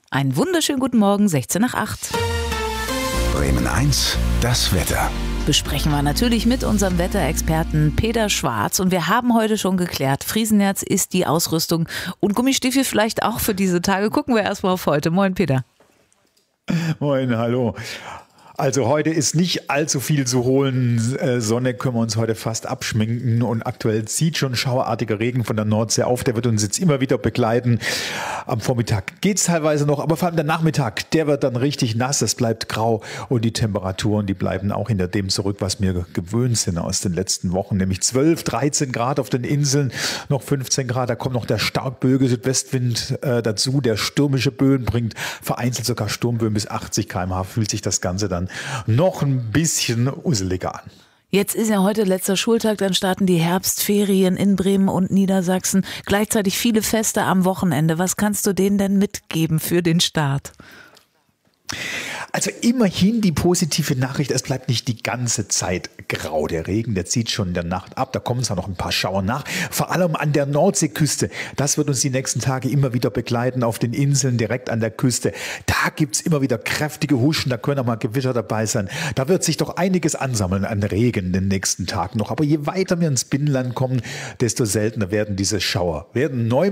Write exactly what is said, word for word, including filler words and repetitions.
Einen wunderschönen guten Morgen, sechzehn nach acht. Bremen eins, das Wetter. Besprechen wir natürlich mit unserem Wetterexperten Peter Schwarz. Und wir haben heute schon geklärt, Friesennerz ist die Ausrüstung und Gummistiefel vielleicht auch für diese Tage. Gucken wir erstmal auf heute. Moin Peter. Moin, hallo. Also heute ist nicht allzu viel zu holen. Äh, Sonne können wir uns heute fast abschminken und aktuell zieht schon schauerartiger Regen von der Nordsee auf. Der wird uns jetzt immer wieder begleiten. Am Vormittag geht es teilweise noch, aber vor allem der Nachmittag, der wird dann richtig nass. Es bleibt grau und die Temperaturen, die bleiben auch hinter dem zurück, was wir gewöhnt sind aus den letzten Wochen. Nämlich zwölf, dreizehn Grad auf den Inseln, noch fünfzehn Grad. Da kommt noch der starkböige Südwestwind äh, dazu, der stürmische Böen bringt vereinzelt sogar Sturmböen bis achtzig Kilometer pro Stunde. Fühlt sich das Ganze dann noch ein bisschen useliger an. Jetzt ist ja heute letzter Schultag, dann starten die Herbstferien in Bremen und Niedersachsen. Gleichzeitig viele Feste am Wochenende. Was kannst du denen denn mitgeben für den Start? Also immerhin die positive Nachricht, es bleibt nicht die ganze Zeit grau. Der Regen, der zieht schon in der Nacht ab, da kommen zwar noch ein paar Schauer nach, vor allem an der Nordseeküste. Das wird uns die nächsten Tage immer wieder begleiten, auf den Inseln direkt an der Küste. Da gibt's immer wieder kräftige Huschen, da können auch mal Gewitter dabei sein. Da wird sich doch einiges ansammeln an Regen in den nächsten Tagen noch. Aber je weiter wir ins Binnenland kommen, desto seltener werden diese Schauer. Werden neu